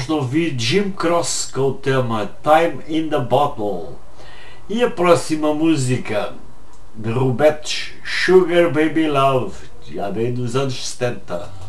acabamos de ouvir Jim Croce com o tema Time in the Bottle. E a próxima música de Roberto Sugar Baby Love, já bem dos anos 70.